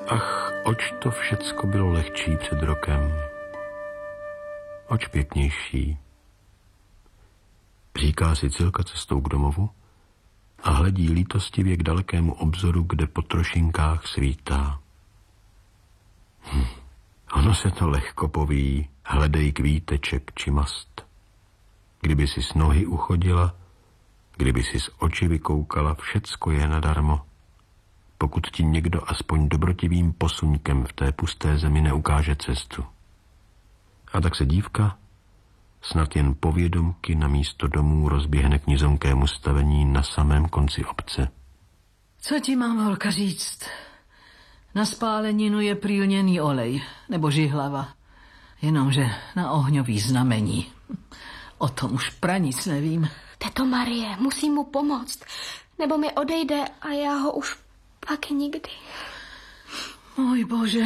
Ach, oč to všecko bylo lehčí před rokem. Oč pěknější. Říká si Cilka cestou k domovu a hledí lítostivě k dalekému obzoru, kde po trošinkách svítá. Ono se to lehko poví, hledej kvíteček či mast. Kdyby si z nohy uchodila, kdyby si z oči vykoukala, všecko je nadarmo. Pokud ti někdo aspoň dobrotivým posuňkem v té pusté zemi neukáže cestu. A tak se dívka, snad jen povědomky na místo domů, rozběhne k nizonkému stavení na samém konci obce. Co ti mám, holka, říct? Na spáleninu je prýlněný olej, nebo žihlava. Jenomže na ohňový znamení. O tom už pranic nevím. Teto Marie, musím mu pomoct, nebo mi odejde a já ho už pak nikdy. Můj bože,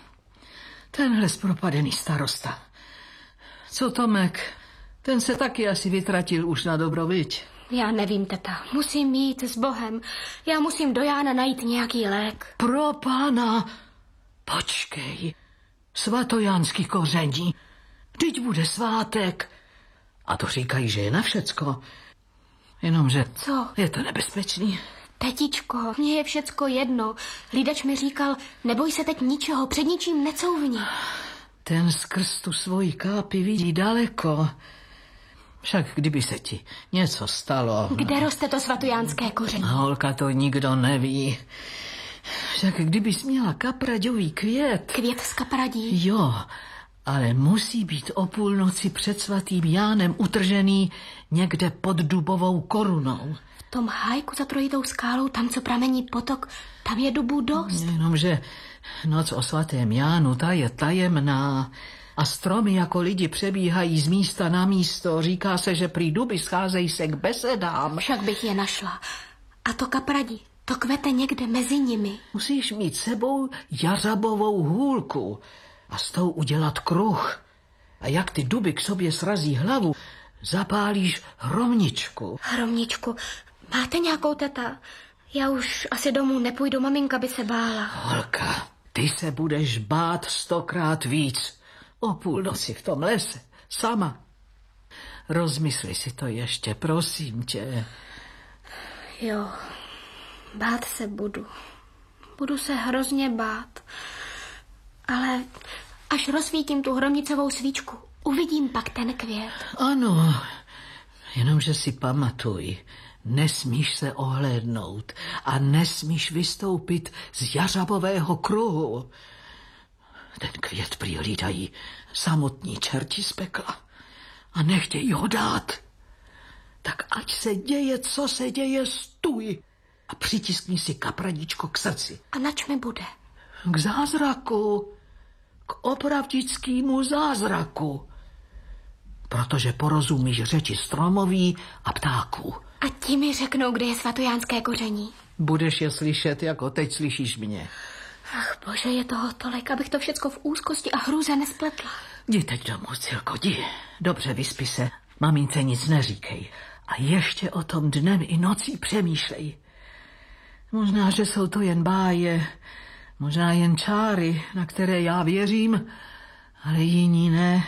tenhle zpropadený starosta. Co Tomek? Ten se taky asi vytratil už na dobro, viď? Já nevím, teta. Musím jít s Bohem. Já musím do Jána najít nějaký lék. Pro pána! Počkej. Svatojánský koření. Vždyť bude svátek. A to říkají, že je na všecko. Jenomže... Co? Je to nebezpečný. Tetičko, mně je všecko jedno. Hlídač mi říkal, neboj se teď ničeho, před ničím necouvni. Ten skrz tu svoji kápi vidí daleko. Však kdyby se ti něco stalo... Kde roste to svatojánské koření? Holka, to nikdo neví. Však kdybys měla kapraďový květ... Květ z kapradí? Jo, ale musí být o půlnoci před svatým Jánem utržený někde pod dubovou korunou. V tom hájku za trojitou skálou, tam, co pramení potok, tam je dubů dost. Jenomže noc o svatém Jánu, ta je tajemná a stromy jako lidi přebíhají z místa na místo. Říká se, že prý duby scházejí se k besedám. Však bych je našla. A to kapradí, to kvete někde mezi nimi. Musíš mít sebou jařabovou hůlku a s tou udělat kruh. A jak ty duby k sobě srazí hlavu, zapálíš hromničku. Hromničku, máte nějakou, teta? Já už asi domů nepůjdu, maminka by se bála. Holka, ty se budeš bát 100krát víc. O půlnoci v tom lese, sama. Rozmysli si to ještě, prosím tě. Jo, bát se budu. Budu se hrozně bát. Ale až rozsvítím tu hromnicovou svíčku, uvidím pak ten květ. Ano, jenomže si pamatuj, nesmíš se ohlédnout a nesmíš vystoupit z jařabového kruhu. Ten květ prý hlídají samotní čerti z pekla a nechtějí ho dát. Tak ať se děje, co se děje, stůj a přitiskni si kapradíčko k srdci. A nač mi bude? K zázraku, k opravdickému zázraku. Protože porozumíš řeči stromoví a ptáků. A ti mi řeknou, kde je svatojánské koření. Budeš je slyšet, jako teď slyšíš mě. Ach bože, je toho tolik, abych to všecko v úzkosti a hrůze nespletla. Jdi teď domů, Cilko, jdi. Dobře vyspí se, mamince nic neříkej. A ještě o tom dnem i nocí přemýšlej. Možná, že jsou to jen báje, možná jen čáry, na které já věřím, ale jiní ne.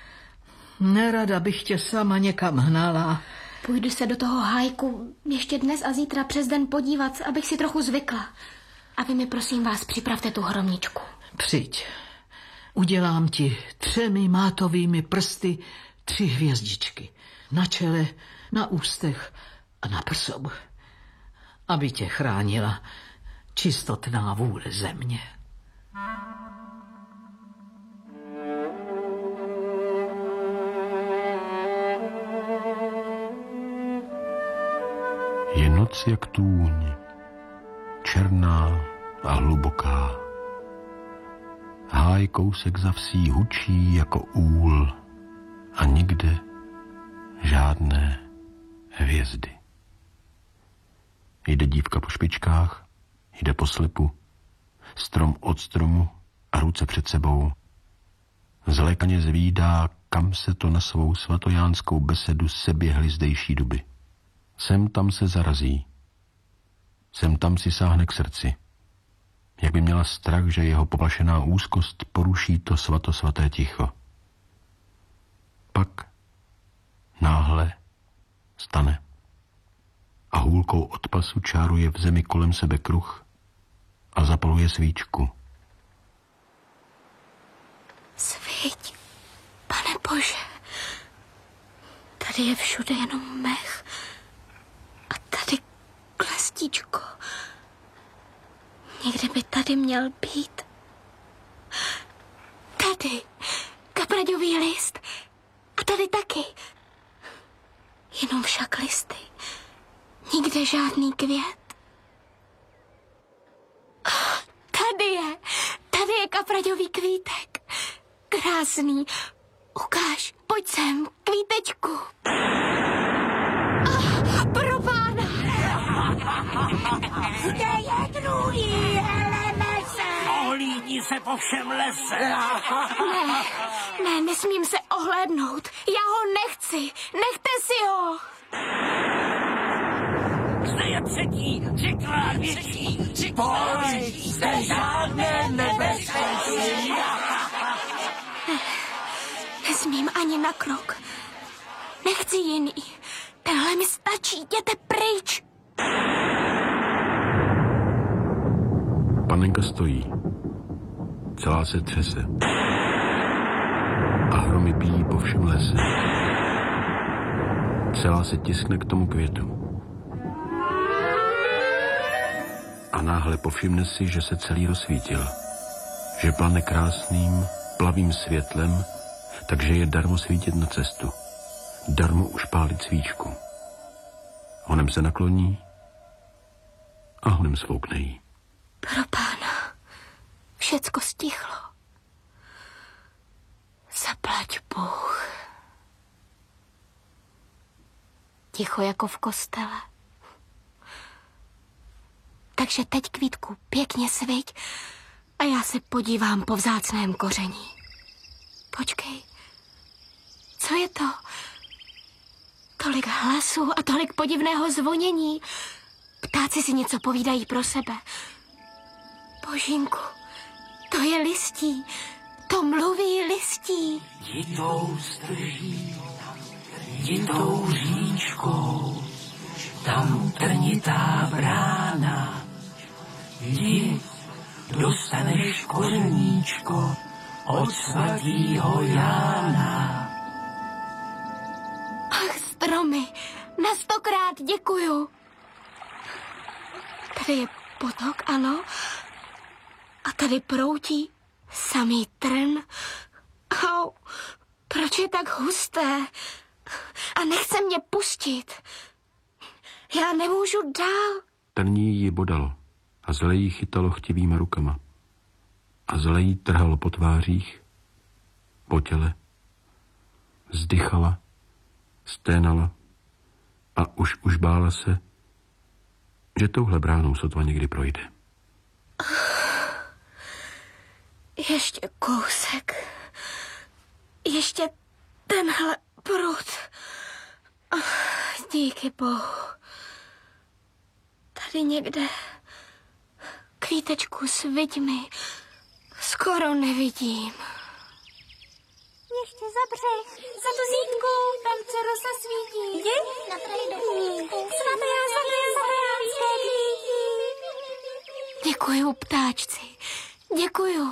Nerada bych tě sama někam hnala. Půjdu se do toho hájku ještě dnes a zítra přes den podívat, abych si trochu zvykla. A vy mi, prosím vás, připravte tu hromničku. Přijď. Udělám ti 3 mátovými prsty 3 hvězdičky. Na čele, na ústech a na prsobu. Aby tě chránila čistotná vůle země. Je noc jak tůň, černá a hluboká. Háj kousek za vsí hučí jako úl a nikde žádné hvězdy. Jde dívka po špičkách, jde po slepu, strom od stromu a ruce před sebou. Zlékaně zvídá, kam se to na svou svatojánskou besedu seběhly zdejší duby. Sem tam se zarazí, sem tam si sáhne k srdci. Jak by měla strach, že jeho poplašená úzkost poruší to svatosvaté ticho. Pak náhle stane a hůlkou od pasu čáruje v zemi kolem sebe kruh a zapaluje svíčku. Sviť, Pane Bože, tady je všude jenom mech a tady klestíčko. Někde by tady měl být. Tady kapraďový list a tady taky. Jenom však listy. Nikde žádný květ. Tady je kapraďový kvítek. Krásný. Ukáž, pojď sem, kvítečku. Pro pána. Kde je druhý, Helene se? Ohlídni se po všem lese. Ne, nesmím se ohlédnout. Já ho nechci. Nechte si ho. Zde je třetí, třikrát větší. Pojď, zde žádné nebezpečí. Nesmím ani na krok. Nechci jiný. Tenhle mi stačí, jděte pryč. Panenka stojí. Celá se třese. A hromy bíjí po všem lese. Celá se tiskne k tomu květu. A náhle povšimne si, že se celý rozsvítil. Že plane krásným, plavým světlem, takže je darmo svítit na cestu. Darmo už pálit svíčku. Honem se nakloní a honem svoukne jí. Pro pána. Všecko stichlo. Zaplať Bůh. Ticho jako v kostele. Takže teď, Kvítku, pěkně sviť a já se podívám po vzácném koření. Počkej. Co je to? Tolik hlasů a tolik podivného zvonění. Ptáci si něco povídají pro sebe. Božínku, to je listí. To mluví listí. Jitou strží, jitou říčkou, tam trnitá brána. Jdi, dostaneš kořeníčko od svatýho Jána. Ach, stromy, na 100krát děkuju. Tady je potok, ano. A tady proutí samý trn. Au, proč je tak husté? A nechce mě pustit. Já nemůžu dál. Trní ji bodalo a zle jí chytalo chtivýma rukama. A zle jí trhalo po tvářích, po těle. Vzdychala, sténala a už bála se, že touhle bránou sotva někdy projde. Ještě kousek. Ještě tenhle prut. Díky Bohu. Tady někde kvítečku s vidmi skoro nevidím. Ještě za břeh, za tu zítku, tam co rosa svítí. Jdi na trhy do koníku, svatejánské dítí. Děkuju, ptáčci, děkuju.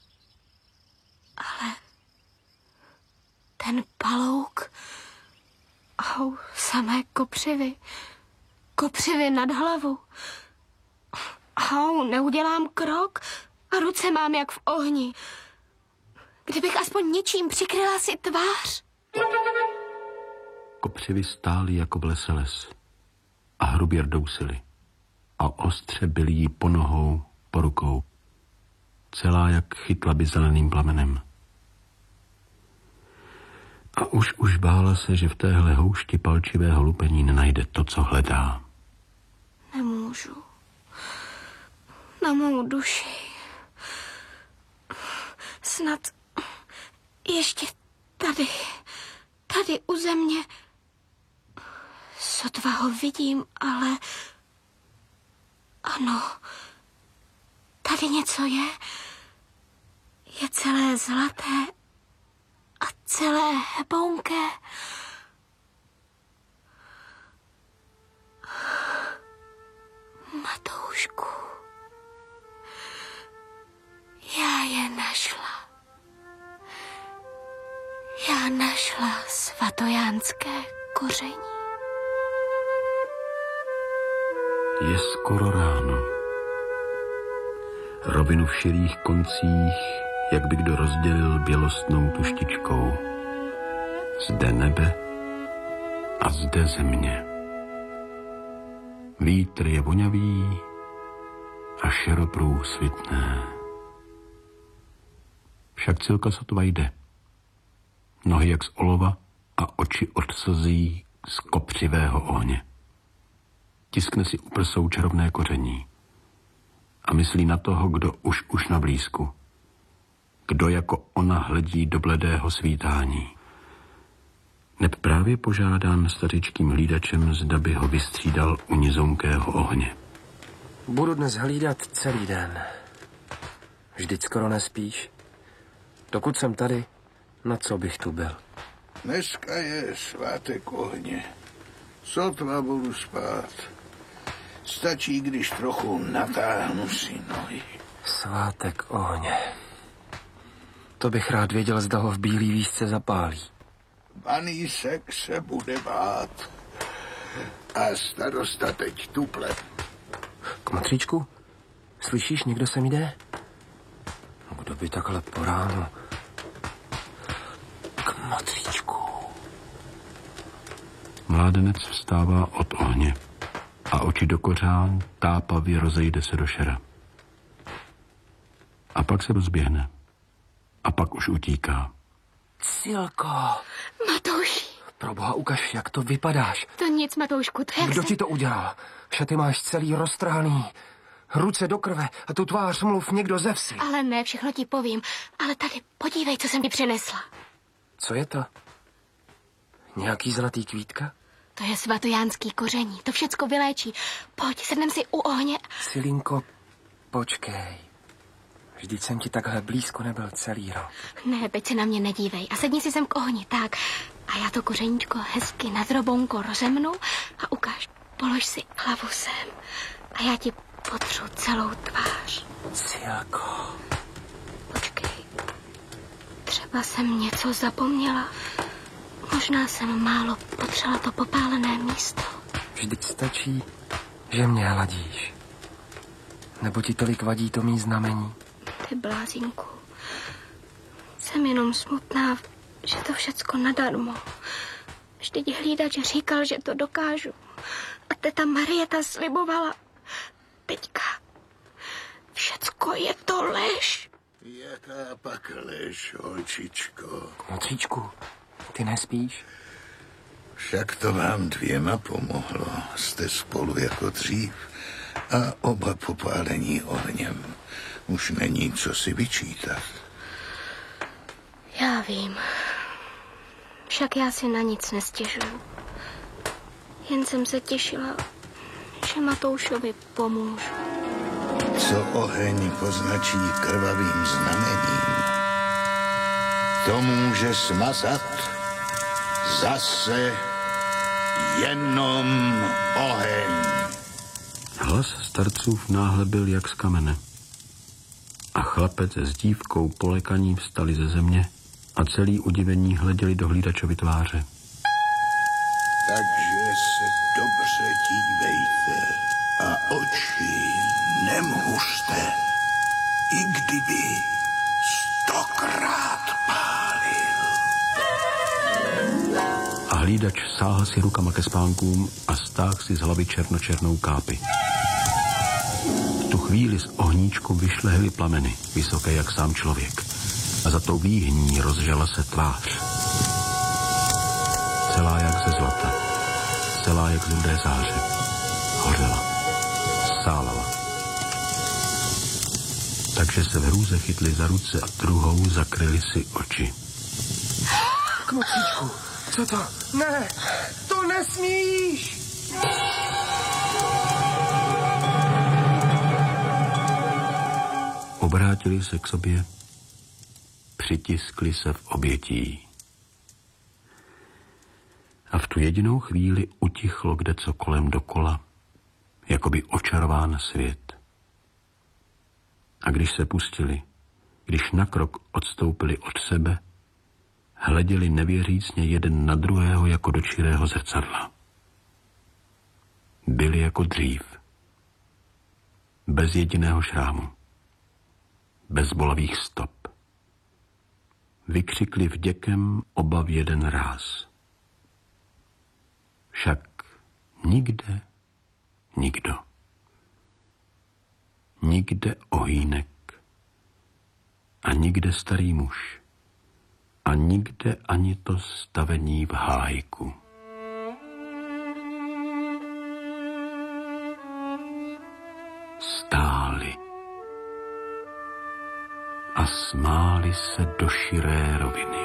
Ale ten palouk, au, samé kopřivy nad hlavu. Au, neudělám krok a ruce mám jak v ohni. Kdybych aspoň něčím přikryla si tvář. Kopřivy stály jako v lese les a hrubě rdousily a ostře byly jí po nohou, po rukou. Celá jak chytla by zeleným plamenem. A už bála se, že v téhle houšti palčivého lupení nenajde to, co hledá. Nemůžu. Na mou duši. Snad ještě tady u země. Sotva ho vidím, ale ano, Tady něco je. Je celé zlaté a celé hebounké. Matoušku, já je našla. Já našla svatojánské koření. Je skoro ráno. Rovinu v širých koncích, jak by kdo rozdělil bělostnou tuštičkou. Zde nebe a zde země. Vítr je vonavý a šeroprůsvitné. Však Cilka sotva jde. Nohy jak z olova a oči od slzí z kopřivého ohně. Tiskne si u prsou čarovné koření a myslí na toho, kdo už na blízku. Kdo jako ona hledí do bledého svítání. Neb právě požádán stařičkým hlídačem, zda by ho vystřídal u nizonkého ohně. Budu dnes hlídat celý den. Vždyť skoro nespíš. Dokud jsem tady, na co bych tu byl? Dneska je svátek ohně. Sotva budu spát. Stačí, když trochu natáhnu si nohy. Svátek ohně. To bych rád věděl, zda ho v bílý výšce zapálí. Vanísek se bude bát. A starosta teď tuple. Kmotříčku, slyšíš, někdo sem jde? No, kdo by takhle po ránu? Kmotříčku. Mládenec vstává od ohně a oči do kořán tápavě rozejde se do šera. A pak se rozběhne. A pak už utíká. Cilko. Matouši. Proboha, ukaž, jak to vypadáš. To nic, Matoušku, to jak Kdo se... ti to udělal? Šaty máš celý roztrhaný. Ruce do krve a tu tvář mluv někdo ze vsi. Ale ne, všechno ti povím. Ale tady, podívej, co jsem ti přinesla. Co je to? Nějaký zlatý kvítka? To je svatojánský koření, to všecko vyléčí. Pojď, sednem si u ohně. Cilinko, počkej. Vždyť jsem ti takhle blízko nebyl celý rok. Ne, teď se na mě nedívej a sedni si sem k ohni, tak. A já to kořeníčko hezky na drobonko rozemnu a ukáž, polož si hlavu sem. A já ti potřu celou tvář. Cilko. Počkej, třeba jsem něco zapomněla. Možná jsem málo potřela to popálené místo. Vždyť stačí, že mě hladíš. Nebo ti tolik vadí to mý znamení? Ty blázinku, jsem jenom smutná, že to všecko nadarmo. Vždyť hlídač říkal, že to dokážu. A teta Marieta slibovala. Teďka, všecko je to lež. Jaká pak lež, holčičko? Kmotříčku, ty nespíš? Však to vám dvěma pomohlo. Jste spolu jako dřív a oba popálení ohněm. Už není co si vyčítat. Já vím. Však já si na nic nestěžuju. Jen jsem se těšila, že Matoušovi pomůžu. Co oheň poznačí krvavým znamením, to může smazat zase jenom oheň. Hlas starcův náhle byl jak z kamene. A chlapec s dívkou polekaním vstali ze země a celý udivení hleděli do hlídačovy tváře. Takže se dobře dívejte a oči nemhuřte, i kdyby 100krát pálil. A hlídač sáhl si rukama ke spánkům a stáhl si z hlavy černočernou kápi. V tu chvíli z ohníčku vyšlehly plameny, vysoké jak sám člověk. A za tou výhní rozžala se tvář. Celá jak ze zlata, celá jak z rudé záře. Hořela, sálala. Takže se v hrůze chytli za ruce a druhou zakryli si oči. Kmotříčku, co to? Ne, to nesmíš! Obrátili se k sobě, přitiskli se v obětí. A v tu jedinou chvíli utichlo kdeco kolem dokola, jako by očarován svět. A když se pustili, když na krok odstoupili od sebe, hleděli nevěřícně jeden na druhého jako do čirého zrcadla. Byli jako dřív, bez jediného šrámu, bez bolavých stop. Vykřikli vděkem oba v jeden ráz. Však nikde nikdo. Nikde ohýnek a nikde starý muž a nikde ani to stavení v hájku. Stáli a smáli se do širé roviny.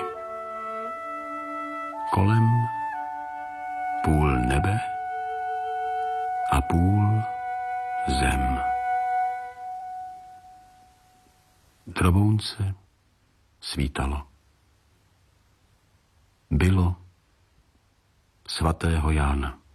Kolem půl nebe a půl zem. Drobounce svítalo. Bylo svatého Jána.